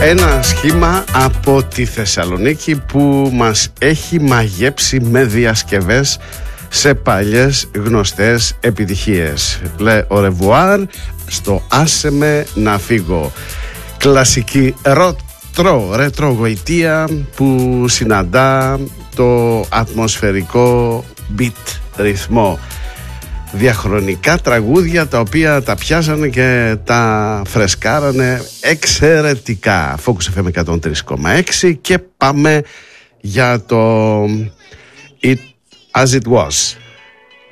Ένα σχήμα από τη Θεσσαλονίκη που μας έχει μαγέψει με διασκευές σε παλιές γνωστές επιτυχίες. Le au revoir στο «Άσε με να φύγω». Κλασική ρετρό γοητεία που συναντά το ατμοσφαιρικό beat ρυθμό. Διαχρονικά τραγούδια τα οποία τα πιάσανε και τα φρεσκάρανε εξαιρετικά. Focus FM 103,6 και πάμε για το It As It Was.